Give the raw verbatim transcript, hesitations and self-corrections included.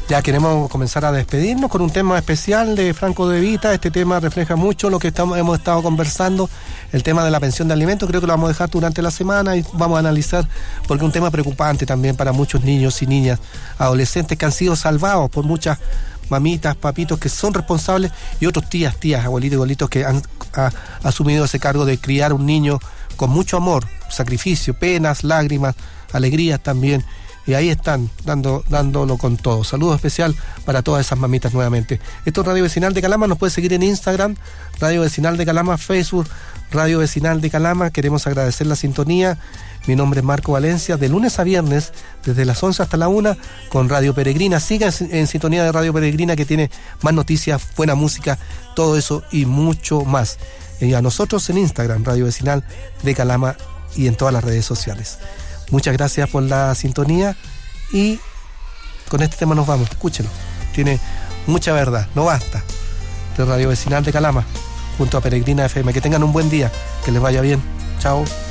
Ya queremos comenzar a despedirnos con un tema especial de Franco De Vita. Este tema refleja mucho lo que estamos, hemos estado conversando, el tema de la pensión de alimentos. Creo que lo vamos a dejar durante la semana y vamos a analizar, porque es un tema preocupante también para muchos niños y niñas, adolescentes que han sido salvados por muchas mamitas, papitos que son responsables, y otros tías, tías, abuelitos y abuelitos que han ha, asumido ese cargo de criar un niño con mucho amor, sacrificio, penas, lágrimas, alegrías también. Y ahí están, dando, dándolo con todo. Saludo especial para todas esas mamitas nuevamente. Esto es Radio Vecinal de Calama, nos puede seguir en Instagram, Radio Vecinal de Calama, Facebook, Radio Vecinal de Calama. Queremos agradecer la sintonía. Mi nombre es Marco Valencia, de lunes a viernes, desde las once hasta la una, con Radio Peregrina. Sigan en sintonía de Radio Peregrina, que tiene más noticias, buena música, todo eso y mucho más. Y a nosotros en Instagram, Radio Vecinal de Calama, y en todas las redes sociales. Muchas gracias por la sintonía y con este tema nos vamos. Escúchenlo, tiene mucha verdad, no basta. De Radio Vecinal de Calama junto a Peregrina F M. Que tengan un buen día, que les vaya bien. Chao.